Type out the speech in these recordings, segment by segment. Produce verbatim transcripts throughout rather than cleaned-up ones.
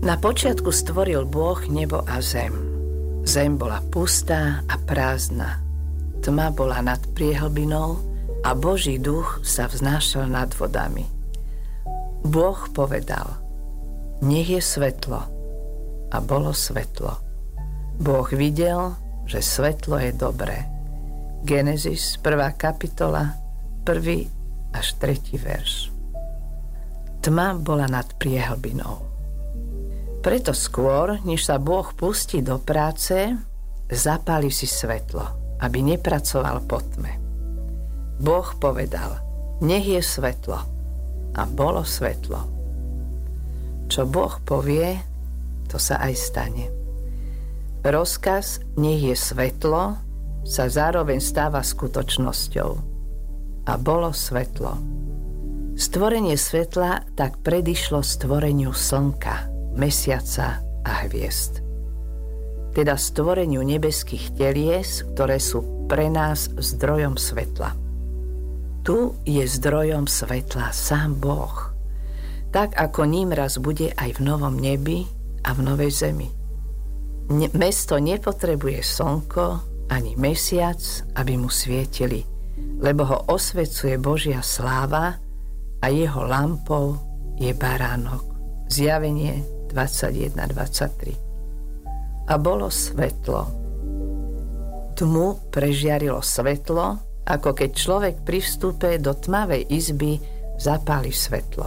Na počiatku stvoril Boh nebo a zem. Zem bola pustá a prázdna. Tma bola nad priehlbinou a Boží duch sa vznášal nad vodami. Boh povedal: nech je svetlo. A bolo svetlo. Boh videl, že svetlo je dobré. Genesis, prvá kapitola, prvý až tretí verš. Tma bola nad priehlbinou. Preto skôr, než sa Boh pustí do práce, zapáli si svetlo, aby nepracoval po tme. Boh povedal: nech je svetlo. A bolo svetlo. Čo Boh povie, to sa aj stane. Rozkaz nech je svetlo sa zároveň stáva skutočnosťou. A bolo svetlo. Stvorenie svetla tak predišlo stvoreniu slnka, mesiaca a hviezd. Teda stvoreniu nebeských telies, ktoré sú pre nás zdrojom svetla. Tu je zdrojom svetla sám Boh, tak ako ním raz bude aj v novom nebi a v novej zemi. Ne- mesto nepotrebuje slnko ani mesiac, aby mu svietili, lebo ho osvecuje Božia sláva a jeho lampou je baránok. Zjavenie dvadsaťjeden dvadsaťtri. A bolo svetlo. Tmu prežiarilo svetlo, ako keď človek pri vstupe do tmavej izby zapáli svetlo.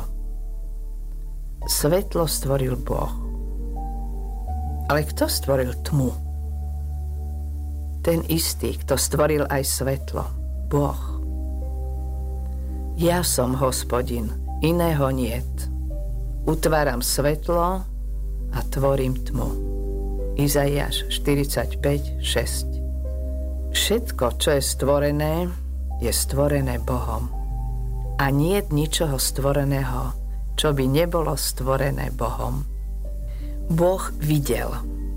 Svetlo stvoril Boh. Ale kto stvoril tmu? Ten istý, kto stvoril aj svetlo. Boh. Ja som Hospodin, iného niet. Utváram svetlo a tvorím tmu. Izaiáš štyridsaťpäť šesť. Všetko, čo je stvorené, je stvorené Bohom. A niet ničoho stvoreného, čo by nebolo stvorené Bohom. Boh videl.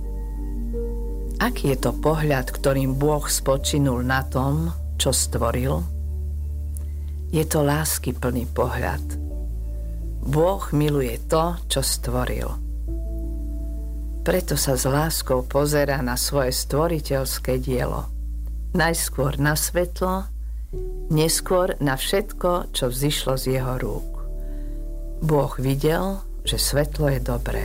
Aký je to pohľad, ktorým Boh spočinul na tom, čo stvoril? Je to láskyplný pohľad. Boh miluje to, čo stvoril. Preto sa s láskou pozerá na svoje stvoriteľské dielo. Najskôr na svetlo, neskôr na všetko, čo vzišlo z jeho rúk. Boh videl, že svetlo je dobré.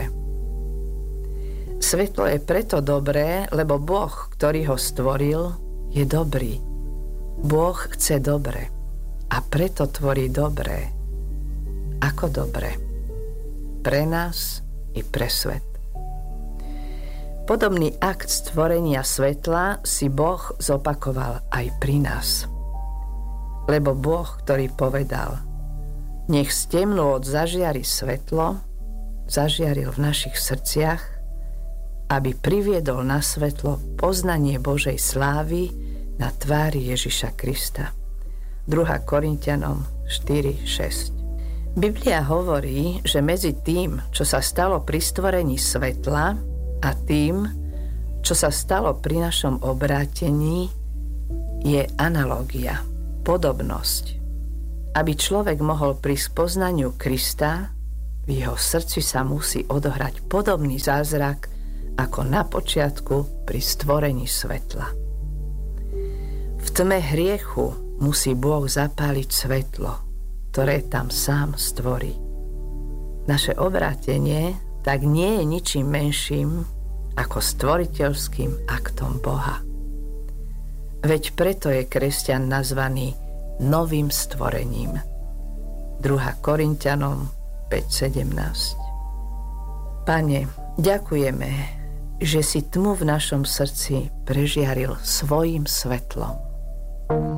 Svetlo je preto dobré, lebo Boh, ktorý ho stvoril, je dobrý. Boh chce dobre a preto tvorí dobré. Ako dobre? Pre nás i pre svet. Podobný akt stvorenia svetla si Boh zopakoval aj pri nás. Lebo Boh, ktorý povedal: nech z temnôt zažiari svetlo, zažiaril v našich srdciach, aby priviedol na svetlo poznanie Božej slávy na tvári Ježiša Krista. druhá Korinťanom štyri šesť. Biblia hovorí, že medzi tým, čo sa stalo pri stvorení svetla, a tým, čo sa stalo pri našom obrátení, je analogia, podobnosť. Aby človek mohol prísť k poznaniu Krista, v jeho srdci sa musí odohrať podobný zázrak ako na počiatku pri stvorení svetla. V tme hriechu musí Boh zapáliť svetlo, ktoré tam sám stvorí. Naše obrátenie tak nie je ničím menším ako stvoriteľským aktom Boha. Veď preto je kresťan nazvaný novým stvorením. druhá Korinťanom päť sedemnásť. Pane, ďakujeme, že si tmu v našom srdci prežiaril svojim svetlom.